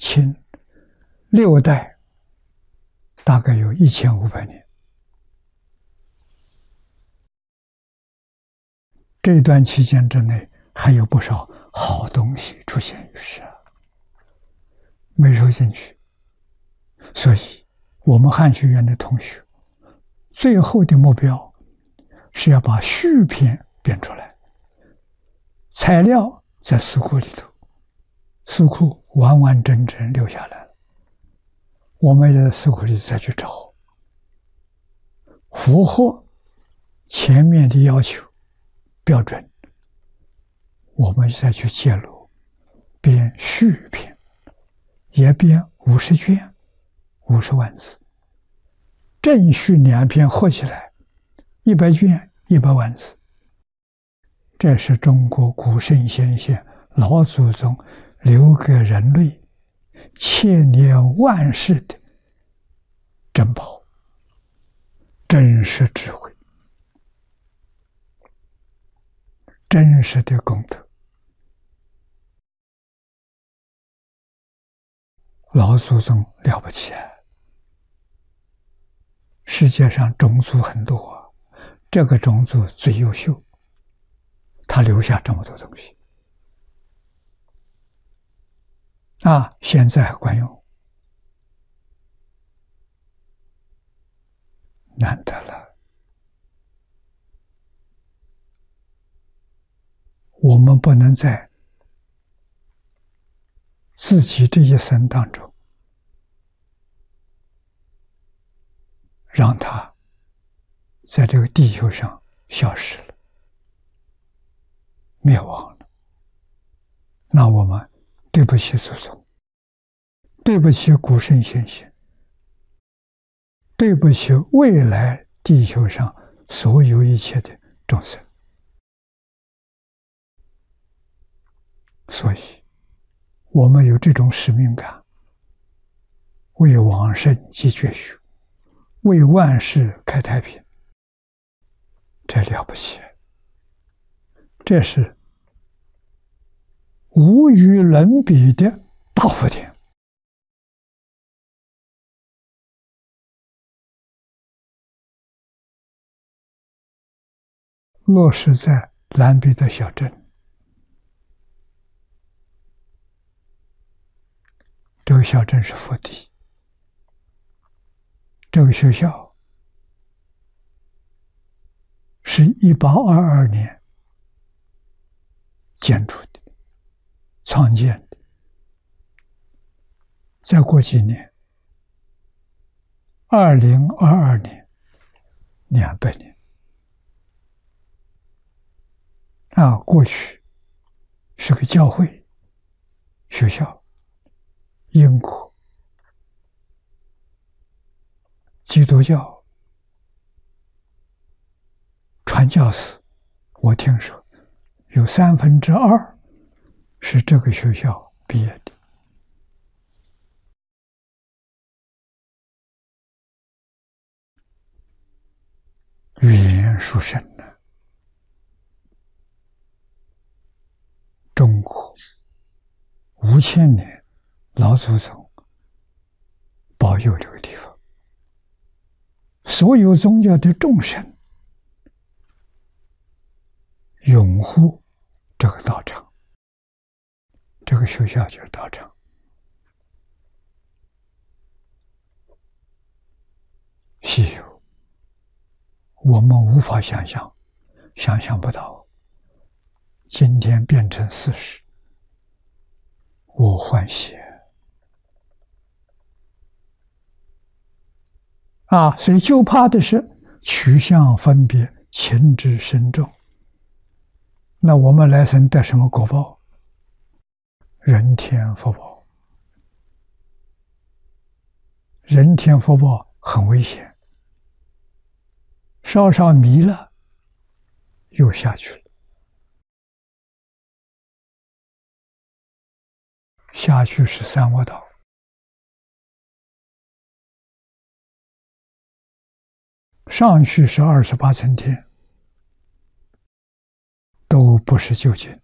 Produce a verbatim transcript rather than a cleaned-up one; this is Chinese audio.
清六代，大概有一千五百年。这段期间之内，还有不少好东西出现于世，没收进去。所以，我们汉学院的同学最后的目标是要把续篇编出来，材料在书库里头，书库完完整整留下来了，我们也在书库里再去找，符合前面的要求标准，我们再去揭露，编续篇，也编五十卷，五十万字，正续两篇合起来，一百卷，一百万字。这是中国古圣先贤老祖宗留给人类千年万世的珍宝，真实智慧，真实的功德。老祖宗了不起啊！世界上种族很多，这个种族最优秀，他留下这么多东西啊，现在还管用，难得了。我们不能在自己这一生当中让它在这个地球上消失了，灭亡了，那我们对不起祖宗，对不起古圣先贤，对不起未来地球上所有一切的众生。所以我们有这种使命感，为往生继绝学，为万世开太平，这了不起，这是无与伦比的大福田。落实在兰比的小镇，这个小镇是福地，这个学校是一八二二年建筑的，创建的。再过几年，二零二二年，两百年啊！过去是个教会、学校，英国基督教传教士，我听说有三分之二是这个学校毕业的。语言殊胜呢，中国五千年老祖宗保佑这个地方，所有宗教的众生拥护这个道场，这个学校就是道场。稀有，我们无法想象，想象不到，今天变成事实，我欢喜啊！所以就怕的是取向分别，情之深重。那我们来生得什么果报？人天福报。人天福报很危险，稍稍迷了，又下去了。下去是三恶道，上去是二十八层天，都不是究竟。